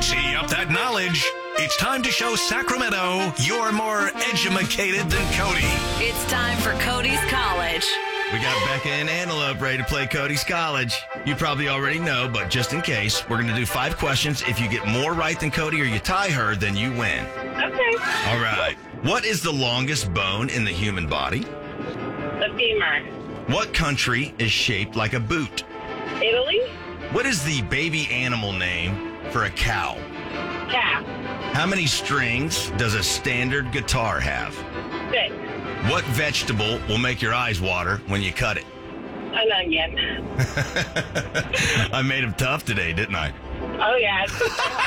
Cozy up that knowledge. It's time to show Sacramento you're more edumacated than Cody. It's time for Cody's College. We got Becca and Antelope ready to play Cody's College. You probably already know, but just in case, we're going to do 5 questions. If you get more right than Cody or you tie her, then you win. Okay. All right. What is the longest bone in the human body? The femur. What country is shaped like a boot? Italy. What is the baby animal name for a cow? Calf. How many strings does a standard guitar have? 6. What vegetable will make your eyes water when you cut it? An onion. I made him tough today, didn't I? Oh, yeah. It's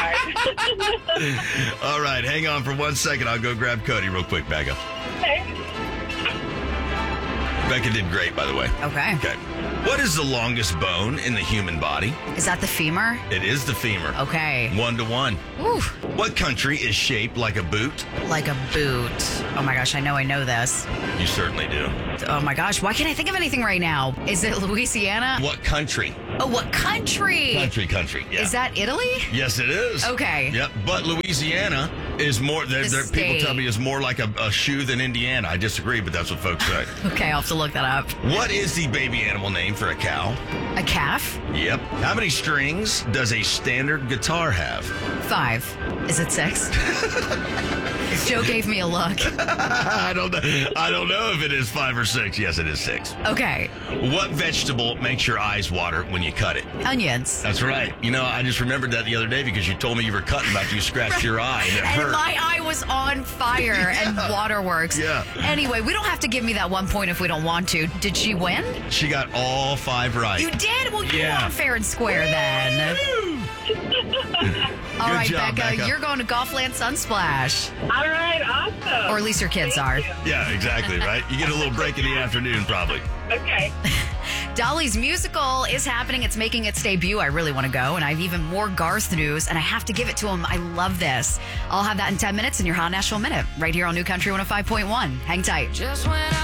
hard. All right, hang on for 1 second. I'll go grab Cody real quick. Back up. Okay. Becca did great, by the way. Okay. Okay. What is the longest bone in the human body? Is that the femur? It is the femur. Okay. 1-1. Ooh, What country is shaped like a boot? like a boot. Oh my gosh, I know this. You certainly do. Oh my gosh, why can't I think of anything right now? Is it Louisiana? What country? Oh, what country? Country. Yeah. Is that Italy? Yes, it is. Okay. Yep. But Louisiana is more. People state. tell me is more like a shoe than Indiana. I disagree, but that's what folks say. Okay, I'll have to look that up. What is the baby animal name for a cow? A calf? Yep. How many strings does a standard guitar have? 5. Is it 6? Joe gave me a look. I don't know if it is 5 or 6. Yes, it is 6. Okay. What vegetable makes your eyes water when you cut it? Onions. That's right. You know, I just remembered that the other day because you told me you were cutting after you scratched your eye and it And hurt. my eye was on fire and waterworks. Yeah. Anyway, we don't have to give me that 1 point if we don't want to. Did she win? She got all 5 right. You did? Well, you Yeah. won fair and square then. All right, job, Becca. You're going to Golfland Sunsplash. All right. Awesome. Or at least your kids are. Yeah, exactly, right? You get a little break in the afternoon, probably. Okay. Dolly's musical is happening. It's making its debut. I really want to go. And I have even more Garth news, and I have to give it to him. I love this. I'll have that in 10 minutes in your Hot Nashville Minute right here on New Country 105.1. Hang tight. Just when